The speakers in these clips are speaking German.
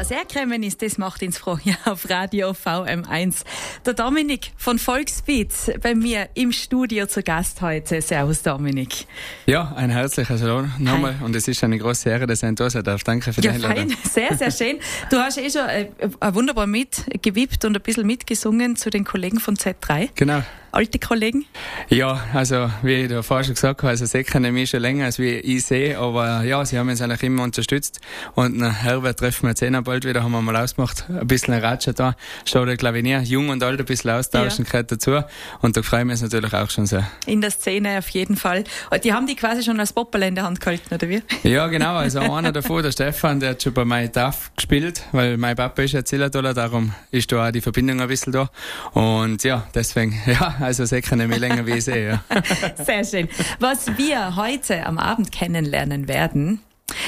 was er gekommen ist, das macht uns froh hier auf Radio VM1. Der Dominik von Volksbeat bei mir im Studio zu Gast heute. Servus Dominik. Ja, ein herzliches Hallo nochmal und es ist eine große Ehre, dass ich da sein darf. Danke für die Einladung. Fein. Sehr, sehr schön. Du hast schon wunderbar mitgewippt und ein bisschen mitgesungen zu den Kollegen von Z3. Genau. Alte Kollegen? Ja, also wie ich da vorher schon gesagt habe, also sie kennen mich schon länger als wie ich sehe, aber ja, sie haben uns eigentlich immer unterstützt und nach Herbert treffen wir jetzt bald wieder, haben wir mal ausgemacht, ein bisschen ein Ratscher da, schaut der Klavier, jung und alt ein bisschen austauschen, gehört dazu und da freuen wir uns natürlich auch schon sehr. In der Szene auf jeden Fall. Die haben die quasi schon als Popperl in der Hand gehalten, oder wie? Ja, genau, also einer davon, der Stefan, der hat schon bei meinem DAF gespielt, weil mein Papa ist ja Zillertaler, darum ist da auch die Verbindung ein bisschen da und ja, deswegen, ja, also sie kennen mich länger wie ich sehe, ja. Sehr schön. Was wir heute am Abend kennenlernen werden,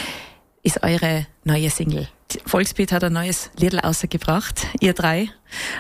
ist eure neue Single. Volksbeat hat ein neues Lied rausgebracht, ihr drei.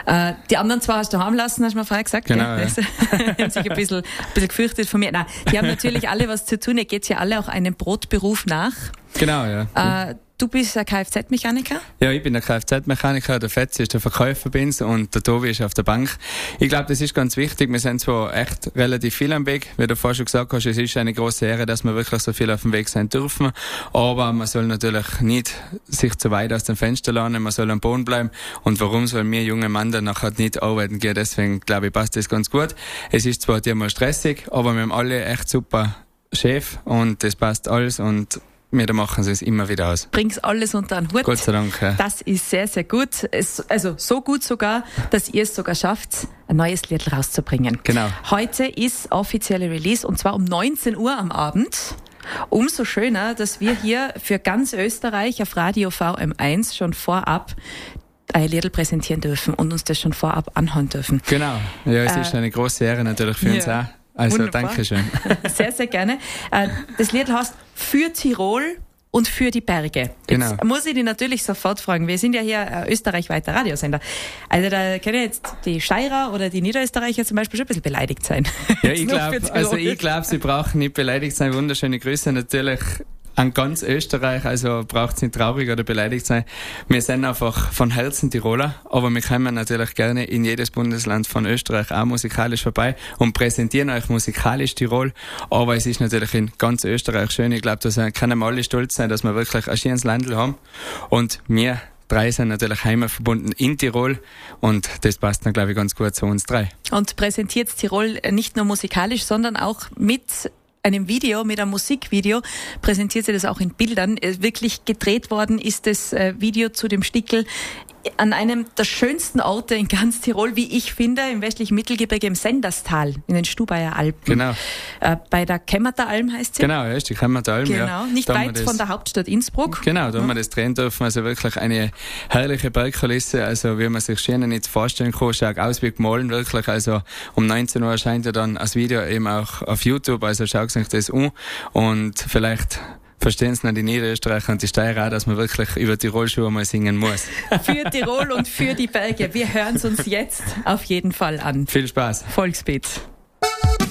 Die anderen zwei hast du daheim lassen, hast du mir vorher gesagt. Genau, ja. Die haben sich ein bisschen gefürchtet von mir. Nein, die haben natürlich alle was zu tun. Ihr geht ja alle auch einem Brotberuf nach. Genau, ja. Du bist ein Kfz-Mechaniker? Ja, ich bin der Kfz-Mechaniker, der Fetzi ist der Verkäufer bei uns und der Tobi ist auf der Bank. Ich glaube, das ist ganz wichtig. Wir sind zwar echt relativ viel am Weg, wie du vorher schon gesagt hast, es ist eine große Ehre, dass wir wirklich so viel auf dem Weg sein dürfen, aber man soll natürlich nicht sich zu weit aus dem Fenster lernen, man soll am Boden bleiben und warum sollen wir junge Mann dann nachher nicht arbeiten gehen, deswegen glaube ich, passt das ganz gut. Es ist zwar immer stressig, aber wir haben alle echt super Chef und das passt alles und wir machen es immer wieder aus. Bring's alles unter einen Hut. Gott sei Dank. Ja. Das ist sehr, sehr gut. Also so gut sogar, dass ihr es sogar schafft, ein neues Lied rauszubringen. Genau. Heute ist offizielle Release und zwar um 19 Uhr am Abend. Umso schöner, dass wir hier für ganz Österreich auf Radio VM1 schon vorab ein Lied präsentieren dürfen und uns das schon vorab anhören dürfen. Genau. Ja, es ist eine große Ehre natürlich für uns auch. Also wunderbar. Danke schön. Sehr, sehr gerne. Das Lied heißt Für Tirol und für die Berge. Genau. Jetzt muss ich dich natürlich sofort fragen, wir sind ja hier ein österreichweiter Radiosender. Also da können jetzt die Steirer oder die Niederösterreicher zum Beispiel schon ein bisschen beleidigt sein. Ja, ich glaube, sie brauchen nicht beleidigt sein. Wunderschöne Grüße natürlich an ganz Österreich, also braucht es nicht traurig oder beleidigt sein. Wir sind einfach von Herzen Tiroler, aber wir kommen natürlich gerne in jedes Bundesland von Österreich auch musikalisch vorbei und präsentieren euch musikalisch Tirol. Aber es ist natürlich in ganz Österreich schön. Ich glaube, da können wir alle stolz sein, dass wir wirklich ein schönes Landl haben. Und wir drei sind natürlich heimatverbunden in Tirol und das passt dann, glaube ich, ganz gut zu uns drei. Und präsentiert Tirol nicht nur musikalisch, sondern auch mit einem Video, mit einem Musikvideo, präsentiert sie das auch in Bildern. Wirklich gedreht worden ist das Video zu dem Stickel an einem der schönsten Orte in ganz Tirol, wie ich finde, im westlichen Mittelgebirge, im Senderstal, in den Stubaier Alpen. Genau. Bei der Kämmerter Alm heißt sie. Genau, ja, ist die Kämmerter Alm. Genau, ja. nicht weit von der Hauptstadt Innsbruck. Genau, da haben wir das drehen dürfen. Also wirklich eine herrliche Bergkulisse, also wie man sich schön nicht vorstellen kann, schaut aus wie gemahlen, wirklich. Also um 19 Uhr erscheint ja dann das Video eben auch auf YouTube, also schaut euch das an und vielleicht verstehen es noch die Niederösterreicher und die Steirer auch, dass man wirklich über Tirol-Schuhe mal singen muss. Für Tirol und für die Berge. Wir hören es uns jetzt auf jeden Fall an. Viel Spaß. Volksbeat.